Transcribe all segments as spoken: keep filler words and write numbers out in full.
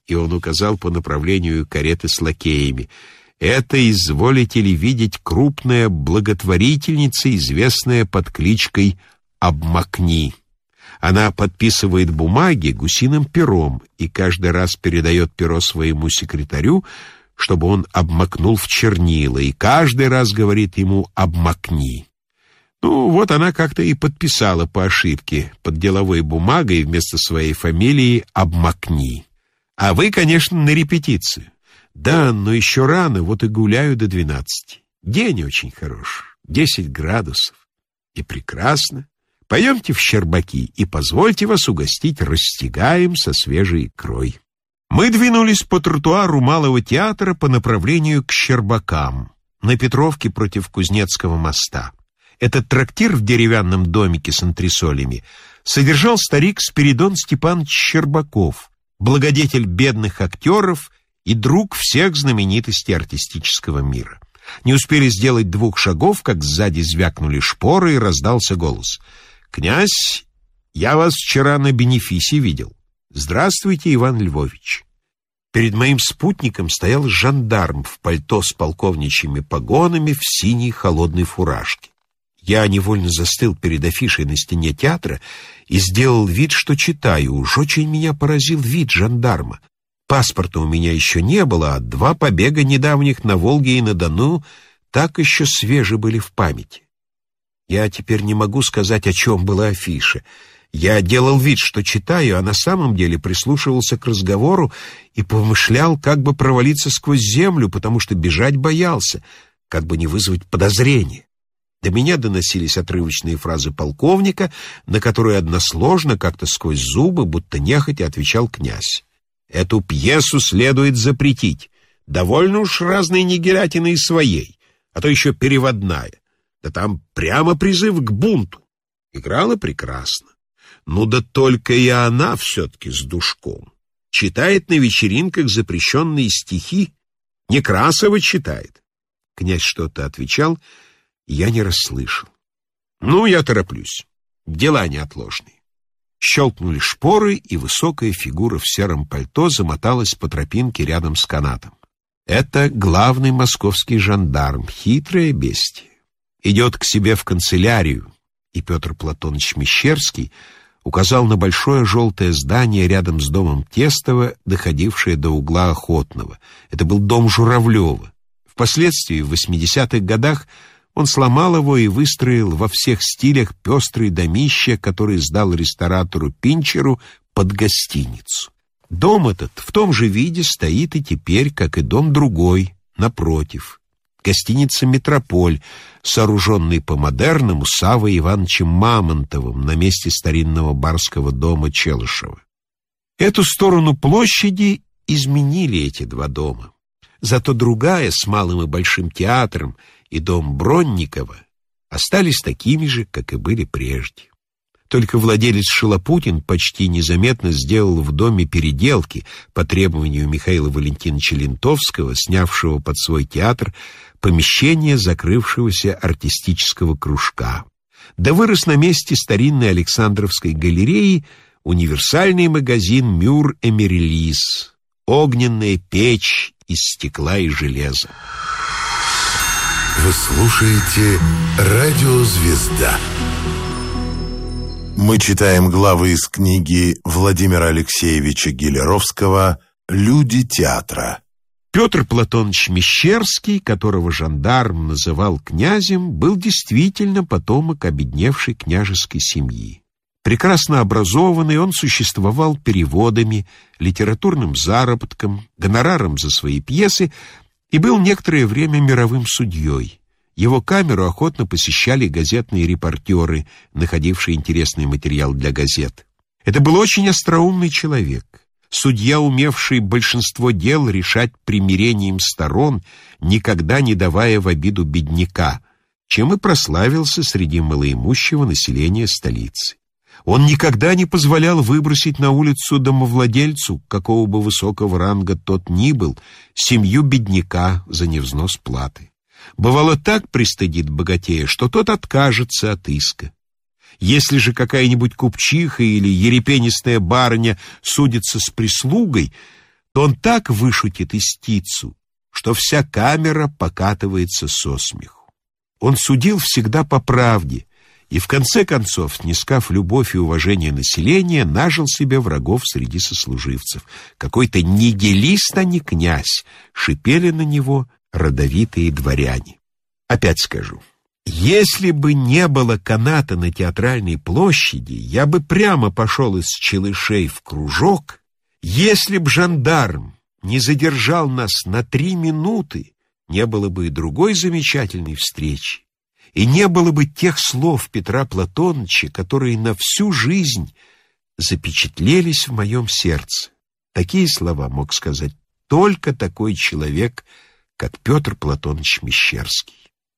и он указал по направлению кареты с лакеями. «Это, изволите ли видеть, крупная благотворительница, известная под кличкой Обмакни. Она подписывает бумаги гусиным пером и каждый раз передает перо своему секретарю, чтобы он обмакнул в чернила, и каждый раз говорит ему «обмакни». Ну, вот она как-то и подписала по ошибке под деловой бумагой вместо своей фамилии «обмакни». А вы, конечно, на репетицию. Да, но еще рано, вот и гуляю до двенадцати. День очень хорош, десять градусов. И прекрасно. Пойдемте в Щербаки и позвольте вас угостить растягаем со свежей икрой. Мы двинулись по тротуару Малого театра по направлению к Щербакам, на Петровке против Кузнецкого моста. Этот трактир в деревянном домике с антресолями содержал старик Спиридон Степанович Щербаков, благодетель бедных актеров и друг всех знаменитостей артистического мира. Не успели сделать двух шагов, как сзади звякнули шпоры и раздался голос. «Князь, я вас вчера на бенефисе видел. Здравствуйте, Иван Львович». Перед моим спутником стоял жандарм в пальто с полковничьими погонами в синей холодной фуражке. Я невольно застыл перед афишей на стене театра и сделал вид, что читаю. Уж очень меня поразил вид жандарма. Паспорта у меня еще не было, а два побега недавних на Волге и на Дону так еще свежи были в памяти. Я теперь не могу сказать, о чем была афиша. Я делал вид, что читаю, а на самом деле прислушивался к разговору и помышлял, как бы провалиться сквозь землю, потому что бежать боялся, как бы не вызвать подозрения. До меня доносились отрывочные фразы полковника, на которые односложно, как-то сквозь зубы, будто нехотя отвечал князь. «Эту пьесу следует запретить. Довольно уж разной нигилятины и своей, а то еще переводная. Да там прямо призыв к бунту. Играла прекрасно. Ну да только и она все-таки с душком. Читает на вечеринках запрещенные стихи. Некрасова читает». Князь что-то отвечал, я не расслышал. «Ну, я тороплюсь. Дела неотложные». Щелкнули шпоры, и высокая фигура в сером пальто замоталась по тропинке рядом с канатом. Это главный московский жандарм, хитрое бестие. Идет к себе в канцелярию, и Петр Платоныч Мещерский указал на большое желтое здание рядом с домом Тестова, доходившее до угла Охотного. Это был дом Журавлева. Впоследствии, в восьмидесятых годах, он сломал его и выстроил во всех стилях пестрые домища, которые сдал ресторатору Пинчеру под гостиницу. Дом этот в том же виде стоит и теперь, как и дом другой, напротив. Гостиница «Метрополь», сооруженный по-модерному Саввой Ивановичем Мамонтовым на месте старинного барского дома Челышева. Эту сторону площади изменили эти два дома. Зато другая с малым и большим театром и дом Бронникова остались такими же, как и были прежде. Только владелец Шалопутин почти незаметно сделал в доме переделки по требованию Михаила Валентиновича Лентовского, снявшего под свой театр помещение закрывшегося артистического кружка. Да вырос на месте старинной Александровской галереи универсальный магазин «Мюр Эмерилис», огненная печь из стекла и железа. Вы слушаете «Радио Звезда». Мы читаем главы из книги Владимира Алексеевича Гелеровского «Люди театра». Петр Платоныч Мещерский, которого жандарм называл князем, был действительно потомок обедневшей княжеской семьи. Прекрасно образованный, он существовал переводами, литературным заработком, гонораром за свои пьесы и был некоторое время мировым судьей. Его камеру охотно посещали газетные репортеры, находившие интересный материал для газет. Это был очень остроумный человек, судья, умевший большинство дел решать примирением сторон, никогда не давая в обиду бедняка, чем и прославился среди малоимущего населения столицы. Он никогда не позволял выбросить на улицу домовладельцу, какого бы высокого ранга тот ни был, семью бедняка за невзнос платы. Бывало, так пристыдит богатея, что тот откажется от иска. Если же какая-нибудь купчиха или ерепенистая барыня судится с прислугой, то он так вышутит истицу, что вся камера покатывается со смеху. Он судил всегда по правде и, в конце концов, снискав любовь и уважение населения, нажил себе врагов среди сослуживцев. Какой-то нигилист, а не князь, шипели на него родовитые дворяне. Опять скажу, если бы не было каната на Театральной площади, я бы прямо пошел из Челышей в кружок. Если б жандарм не задержал нас на три минуты, не было бы и другой замечательной встречи, и не было бы тех слов Петра Платоновича, которые на всю жизнь запечатлелись в моем сердце. Такие слова мог сказать только такой человек, как Петр Платонович Мещерский.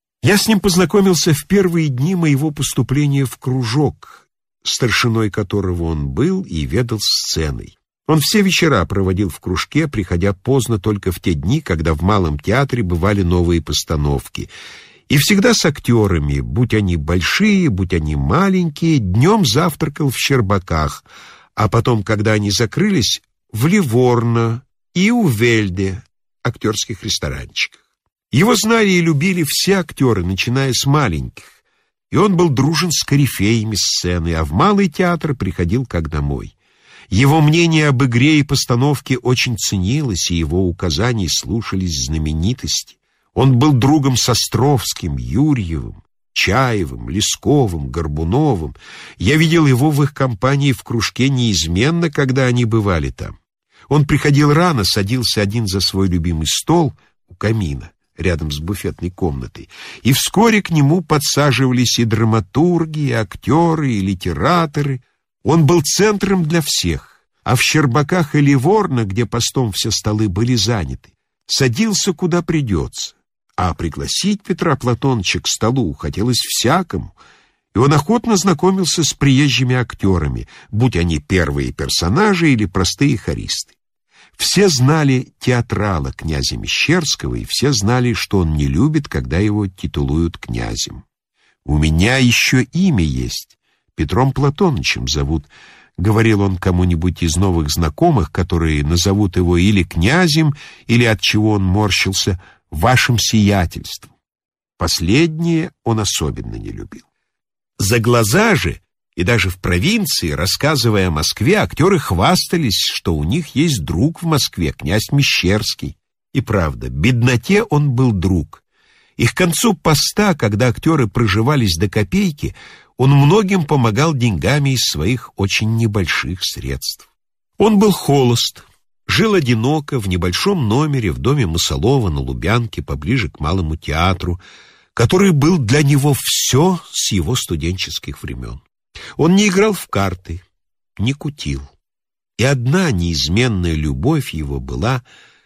Я с ним познакомился в первые дни моего поступления в кружок, старшиной которого он был и ведал сценой. Он все вечера проводил в кружке, приходя поздно только в те дни, когда в Малом театре бывали новые постановки. И всегда с актерами, будь они большие, будь они маленькие, днем завтракал в Щербаках, а потом, когда они закрылись, в Ливорно и у Вельде, актерских ресторанчиках. Его знали и любили все актеры, начиная с маленьких, и он был дружен с корифеями сцены, а в Малый театр приходил как домой. Его мнение об игре и постановке очень ценилось, и его указаний слушались знаменитости. Он был другом с Островским, Юрьевым, Чаевым, Лесковым, Горбуновым. Я видел его в их компании в кружке неизменно, когда они бывали там. Он приходил рано, садился один за свой любимый стол у камина, рядом с буфетной комнатой, и вскоре к нему подсаживались и драматурги, и актеры, и литераторы. Он был центром для всех, а в Щербаках и Ливорно, где постом все столы были заняты, садился куда придется. А пригласить Петра Платоновича к столу хотелось всякому, и он охотно знакомился с приезжими актерами, будь они первые персонажи или простые хористы. Все знали театрала князя Мещерского, и все знали, что он не любит, когда его титулуют князем. «У меня еще имя есть. Петром Платоновичем зовут», — говорил он кому-нибудь из новых знакомых, которые назовут его или князем, или, от чего он морщился, вашим сиятельством. Последнее он особенно не любил. За глаза же, и даже в провинции, рассказывая о Москве, актеры хвастались, что у них есть друг в Москве, князь Мещерский. И правда, бедноте он был друг. И к концу поста, когда актеры проживались до копейки, он многим помогал деньгами из своих очень небольших средств. Он был холост, жил одиноко в небольшом номере в доме Мосолова на Лубянке, поближе к Малому театру, который был для него все с его студенческих времен. Он не играл в карты, не кутил. И одна неизменная любовь его была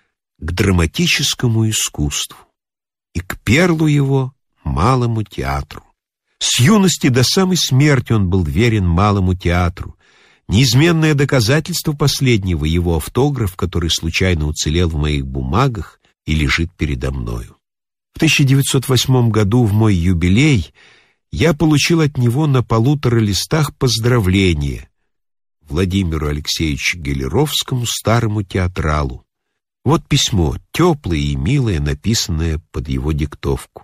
к драматическому искусству и к перлу его Малому театру. С юности до самой смерти он был верен Малому театру. Неизменное доказательство последнего — его автограф, который случайно уцелел в моих бумагах и лежит передо мною. В тысяча девятьсот восьмом году, в мой юбилей, я получил от него на полутора листах поздравление Владимиру Алексеевичу Гелеровскому, старому театралу. Вот письмо, теплое и милое, написанное под его диктовку.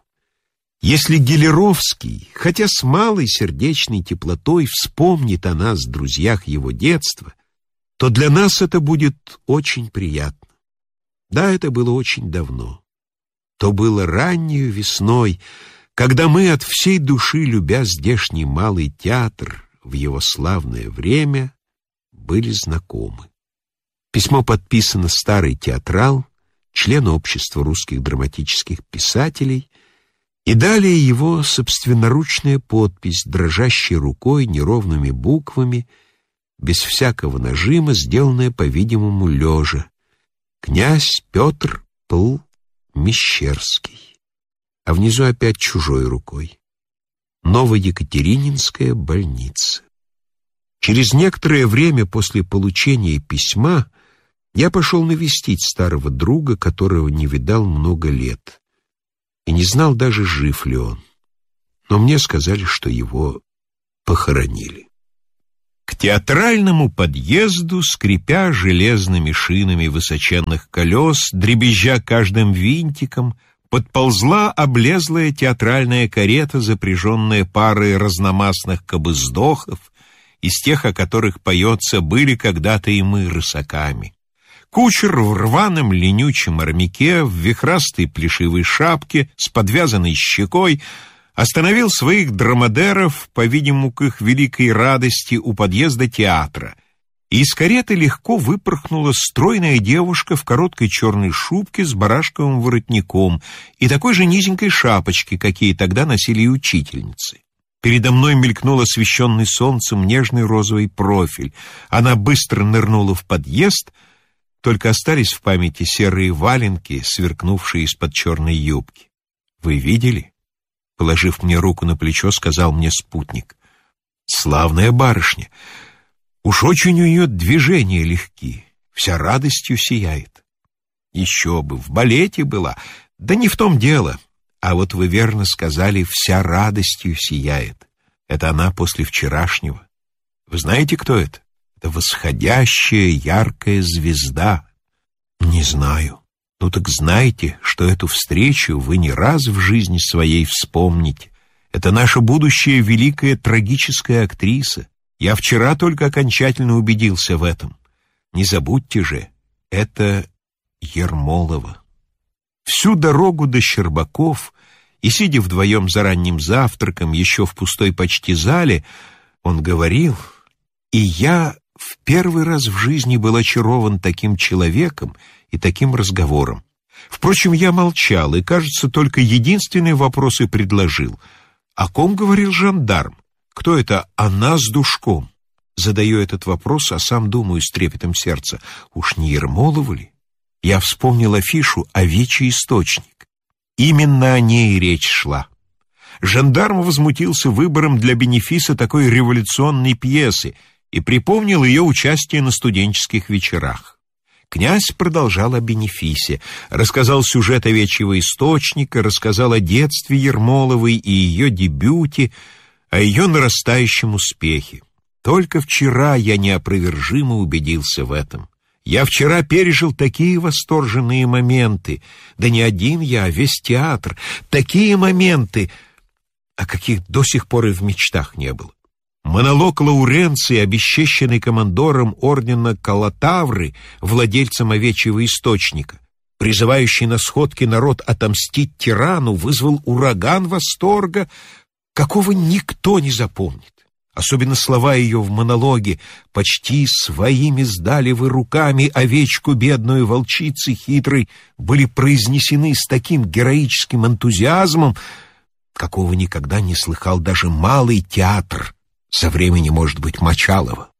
Если Гелеровский, хотя с малой сердечной теплотой, вспомнит о нас, друзьях его детства, то для нас это будет очень приятно. Да, это было очень давно. То было раннею весной, когда мы от всей души, любя здешний Малый театр в его славное время, были знакомы. Письмо подписано «Старый театрал», член Общества русских драматических писателей, и далее его собственноручная подпись, дрожащей рукой, неровными буквами, без всякого нажима, сделанная, по-видимому, лежа. Князь Петр Пл. Мещерский. А внизу опять чужой рукой. Новоекатерининская больница. Через некоторое время после получения письма я пошел навестить старого друга, которого не видал много лет, и не знал даже, жив ли он. Но мне сказали, что его похоронили. К театральному подъезду, скрипя железными шинами высоченных колес, дребезжа каждым винтиком, подползла облезлая театральная карета, запряженная парой разномастных кобыздохов, из тех, о которых поется, были когда-то и мы рысаками. Кучер в рваном ленючем армяке, в вихрастой плешивой шапке, с подвязанной щекой, остановил своих драмадеров, по-видимому, к их великой радости, у подъезда театра. И из кареты легко выпорхнула стройная девушка в короткой черной шубке с барашковым воротником и такой же низенькой шапочке, какие тогда носили и учительницы. Передо мной мелькнул освещенный солнцем нежный розовый профиль. Она быстро нырнула в подъезд, только остались в памяти серые валенки, сверкнувшие из-под черной юбки. «Вы видели?» Положив мне руку на плечо, сказал мне спутник. «Славная барышня. Уж очень у нее движения легки, вся радостью сияет». «Еще бы, в балете была. Да не в том дело. А вот вы верно сказали, вся радостью сияет. Это она после вчерашнего. Вы знаете, кто это? Это восходящая яркая звезда». «Не знаю». «Ну так знайте, что эту встречу вы не раз в жизни своей вспомните. Это наша будущая великая трагическая актриса. Я вчера только окончательно убедился в этом. Не забудьте же, это Ермолова». Всю дорогу до Щербаков, и сидя вдвоем за ранним завтраком, еще в пустой почти зале, он говорил, и я в первый раз в жизни был очарован таким человеком и таким разговором. Впрочем, я молчал, и, кажется, только единственный вопрос и предложил. О ком говорил жандарм? Кто это «она с душком»? Задаю этот вопрос, а сам думаю с трепетом сердца, уж не Ермолова ли? Я вспомнил афишу «Овечий источник». Именно о ней речь шла. Жандарм возмутился выбором для бенефиса такой революционной пьесы и припомнил ее участие на студенческих вечерах. Князь продолжал о бенефисе, рассказал сюжет «Овечьего источника», рассказал о детстве Ермоловой и ее дебюте, о ее нарастающем успехе. Только вчера я неопровержимо убедился в этом. Я вчера пережил такие восторженные моменты, да не один я, а весь театр, такие моменты, о каких до сих пор и в мечтах не было. Монолог Лауренции, обесчещенный командором ордена Калатавры, владельцем «Овечьего источника», призывающий на сходке народ отомстить тирану, вызвал ураган восторга, какого никто не запомнит. Особенно слова ее в монологе «Почти своими сдали вы руками овечку бедную волчицы хитрой» были произнесены с таким героическим энтузиазмом, какого никогда не слыхал даже малый театр со времени, может быть, Мочалова.